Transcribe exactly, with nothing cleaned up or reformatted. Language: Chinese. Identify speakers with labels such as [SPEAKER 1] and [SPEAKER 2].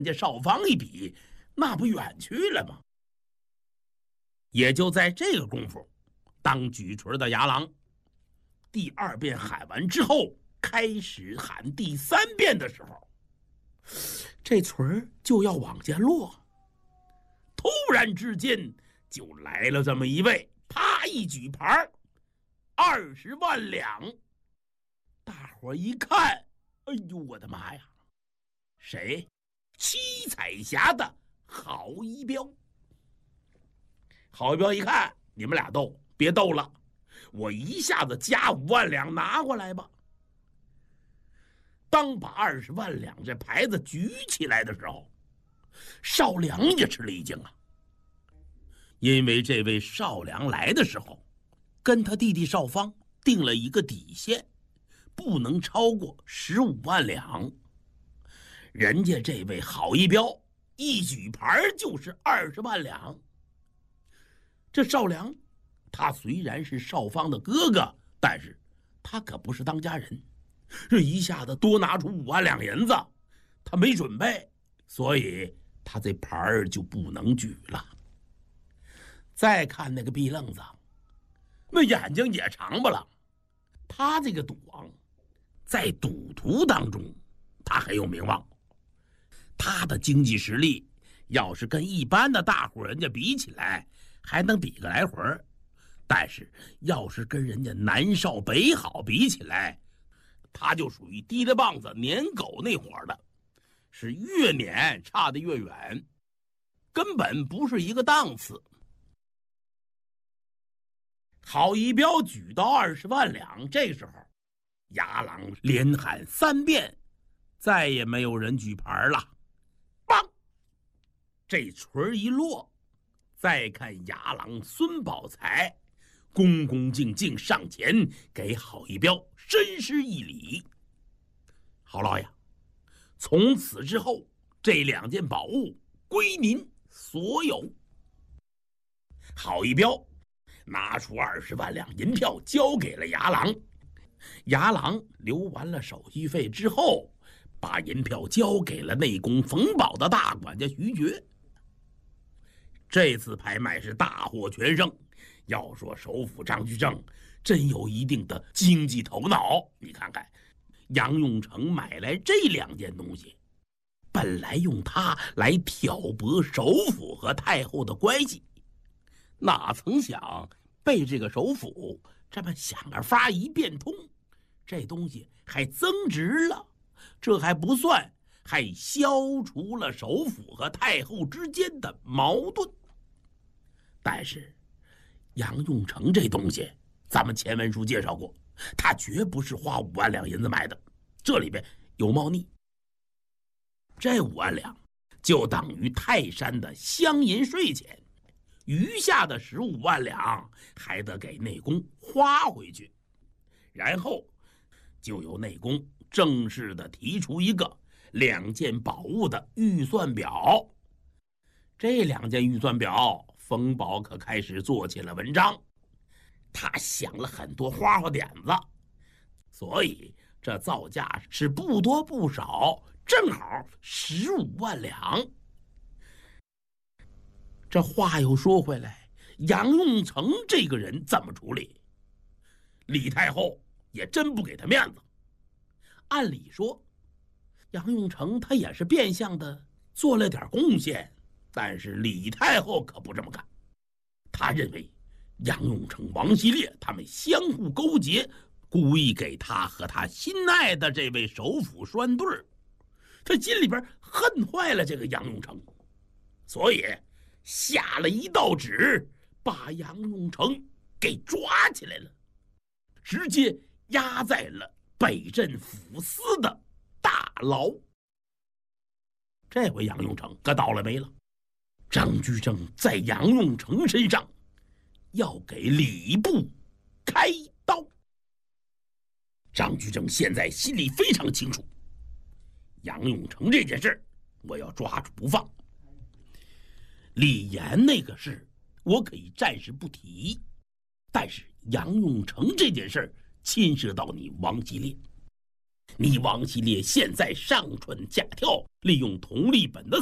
[SPEAKER 1] 家少方一比，那不远去了吗？也就在这个功夫，当举锤的牙郎第二遍喊完之后，开始喊第三遍的时候，这锤就要往下落。突然之间，就来了这么一位，啪一举牌，二十万两。大伙一看，哎呦我的妈呀！谁？七彩匣的郝一彪。郝一彪一看，你们俩斗，别斗了，我一下子加五万两拿过来吧。当把二十万两这牌子举起来的时候，少良也吃了一惊啊，因为这位少良来的时候，跟他弟弟少方定了一个底线，不能超过十五万两。人家这位郝一彪一举牌就是二十万两。这少良，他虽然是少方的哥哥，但是他可不是当家人，这一下子多拿出五万两银子，他没准备，所以他这牌儿就不能举了。再看那个逼愣子，那眼睛也长不了。他这个赌王，在赌徒当中，他很有名望。他的经济实力，要是跟一般的大户人家比起来，还能比个来回儿。但是要是跟人家南少北好比起来，他就属于提着棒子撵狗那伙的，是越撵差得越远，根本不是一个档次。郝一彪举到二十万两，这时候牙郎连喊三遍，再也没有人举牌了。梆，这锤一落，再看牙郎孙宝才恭恭敬敬上前给郝一彪深施一礼。郝老爷，从此之后，这两件宝物归您所有。郝一彪拿出二十万两银票交给了牙郎，牙郎留完了手续费之后，把银票交给了内宫冯保的大管家徐觉。这次拍卖是大获全胜，要说首府张居正真有一定的经济头脑。你看看，杨永成买来这两件东西，本来用它来挑拨首府和太后的关系，哪曾想被这个首府这么想个法一变通，这东西还增值了。这还不算，还消除了首府和太后之间的矛盾。但是杨永成这东西，咱们前文书介绍过，他绝不是花五万两银子买的，这里边有猫腻。这五万两就等于泰山的乡银税钱，余下的十五万两还得给内宫花回去。然后就由内宫正式的提出一个两件宝物的预算表。这两件预算表，冯保可开始做起了文章。他想了很多花花点子，所以这造价是不多不少，正好十五万两。这话又说回来，杨永成这个人怎么处理？李太后也真不给他面子。按理说，杨永成他也是变相的做了点贡献，但是李太后可不这么干。他认为杨永成、王希烈他们相互勾结，故意给他和他心爱的这位首辅拴对儿。他心里边恨坏了这个杨永成，所以下了一道旨，把杨永成给抓起来了，直接押在了北镇抚司的大牢。这回杨永成可倒了霉了，张居正在杨永成身上要给礼部开刀。张居正现在心里非常清楚，杨永成这件事我要抓住不放。李严那个事我可以暂时不提，但是杨永成这件事牵涉到你王希烈， 你王希烈现在上蹿下跳，利用佟立本的